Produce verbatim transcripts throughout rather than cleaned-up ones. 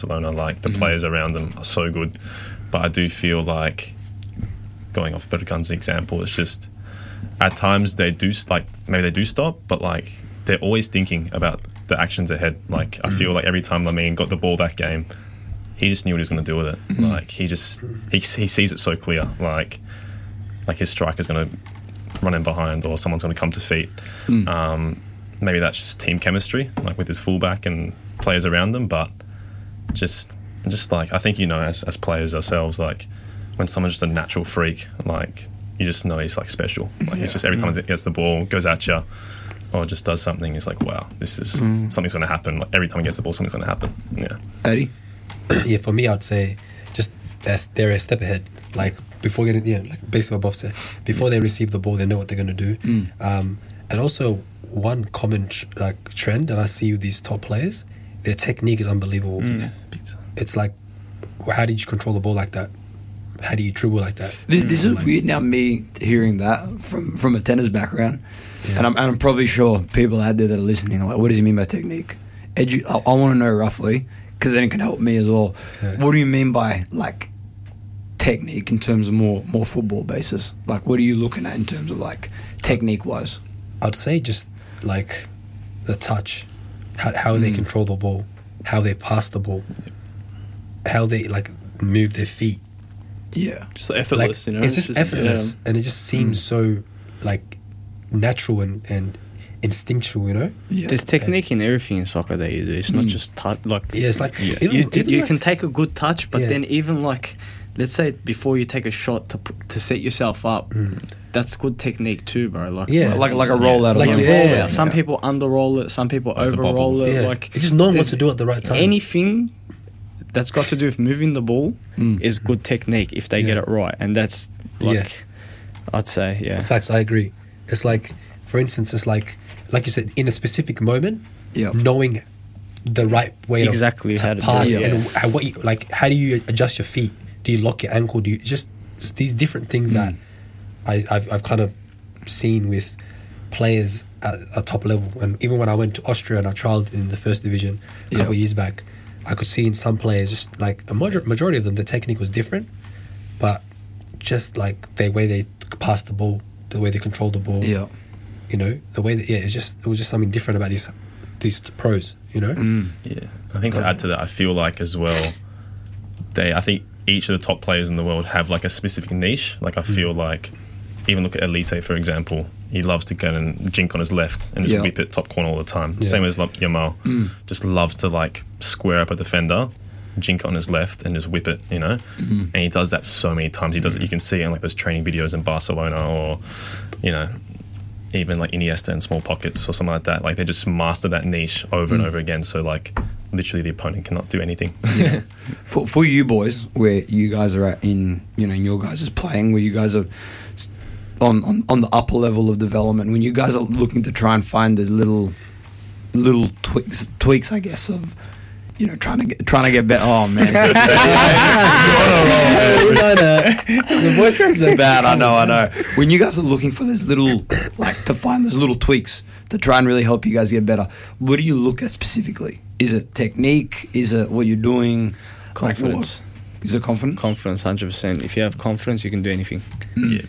Barcelona, like the mm-hmm. players around them are so good. But I do feel like, going off Bergkamp's example, it's just at times they do like maybe they do stop, but like they're always thinking about the actions ahead. Like I feel like every time Lamine got the ball that game, he just knew what he was going to do with it. Mm-hmm. Like he just he he sees it so clear. Like like his striker's going to run in behind, or someone's going to come to feet. Mm. Um, maybe that's just team chemistry, like with his fullback and players around them. But just just like I think you know as as players ourselves, like when someone's just a natural freak, like you just know he's like special. Like yeah. It's just every time mm. he gets the ball, goes at you, or just does something, it's like, wow, this is mm. something's going to happen. Like every time he gets the ball, something's going to happen. Yeah. Eddie? Yeah, for me, I'd say just as they're a step ahead. Like before getting, yeah, like basically what Bob said, before they receive the ball, they know what they're going to do. Mm. Um, and also, one common tr- like trend that I see with these top players, their technique is unbelievable. Mm. Yeah. It's like, well, how did you control the ball like that? How do you dribble like that? This, this is like, weird now, me hearing that from, from a tennis background. Yeah. And, I'm, and I'm probably sure people out there that are listening are like, what does he mean by technique? Edu- I, I want to know roughly, because then it can help me as well. Yeah. What do you mean by, like, technique in terms of more, more football basis? Like, what are you looking at in terms of, like, technique-wise? I'd say just, like, the touch, how, how mm. they control the ball, how they pass the ball, how they, like, move their feet. Yeah. Just like effortless, like, you know? It's just, just effortless, yeah. And it just seems mm. so, like, natural and, and instinctual, you know? Yeah. There's technique and, in everything in soccer that you do. It's mm. not just touch. Like, yeah, it's like... Yeah. Even, you even you like, can take a good touch, but yeah. then even, like... Let's say before you take a shot to to set yourself up, mm. that's good technique too, bro. Like yeah, like like a rollout. Yeah. Like yeah. roll Yeah. Some yeah. people under roll it, some people over roll it. Yeah. Like it's just knowing what to do at the right time. Anything that's got to do with moving the ball mm. is good technique if they yeah. get it right, and that's like yeah. I'd say yeah. In fact, I agree. It's like, for instance, it's like like you said, in a specific moment, yep. knowing the right way exactly to, how to to pass do it, yeah. and how, what you, like how do you adjust your feet? Do you lock your ankle? Do you just these different things mm. that I, I've I've kind of seen with players at a top level, and even when I went to Austria and I trialed in the first division a couple yep. of years back, I could see in some players just like a major, majority of them the technique was different, but just like the way they pass the ball, the way they control the ball, yeah, you know, the way that yeah, it's just it was just something different about these these pros, you know. Mm. Yeah, I think to add to that, I feel like as well, they I think. each of the top players in the world have like a specific niche. Like I feel mm. like, even look at Elise for example, he loves to go and jink on his left and just yeah. whip it top corner all the time. Yeah. Same as like Yamal, mm. just loves to like square up a defender, jink on his left and just whip it, you know. Mm-hmm. And he does that so many times. He does it. You can see it in like those training videos in Barcelona, or you know, even like Iniesta in small pockets or something like that. Like they just master that niche over mm. and over again. So like literally the opponent cannot do anything. Yeah. For for you boys, where you guys are at in you know in your guys' playing, where you guys are on, on on the upper level of development, when you guys are looking to try and find those little little tweaks tweaks, I guess, of you know trying to get trying to get better. Oh man, the voice cracks are bad. I know, I know. When you guys are looking for those little like to find those little tweaks to try and really help you guys get better, what do you look at specifically? Is it technique? Is it what you're doing? Confidence. Like, is it confidence? Confidence, one hundred percent. If you have confidence, you can do anything. Yeah,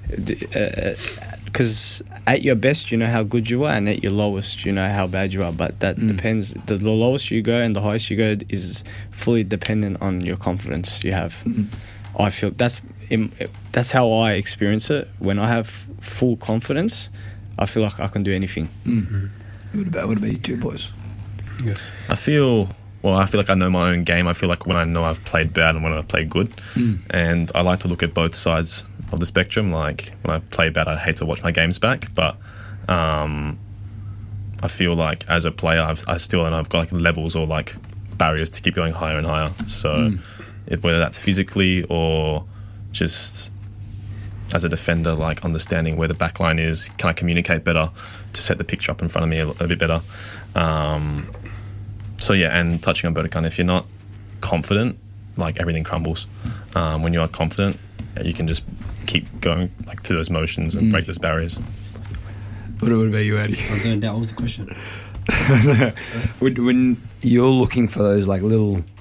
because uh, at your best, you know how good you are, and at your lowest, you know how bad you are. But that mm. depends. The, the lowest you go and the highest you go is fully dependent on your confidence you have. Mm. I feel that's that's how I experience it. When I have full confidence, I feel like I can do anything. Mm-hmm. What about what about you two boys? Yeah. I feel well. I feel like I know my own game. I feel like when I know I've played bad and when I've played good, mm. and I like to look at both sides of the spectrum. Like when I play bad, I hate to watch my games back, but um, I feel like as a player, I've, I still and I've got like levels or like barriers to keep going higher and higher. So mm. it, whether that's physically or just as a defender, like understanding where the back line is, can I communicate better to set the picture up in front of me a, a bit better. Um, so yeah, and touching on Bergkamp, if you're not confident, like everything crumbles. Um, when you are confident, you can just keep going like through those motions and mm. break those barriers. What, what about you, Eddie? I was going down. What was the question? when, when you're looking for those like little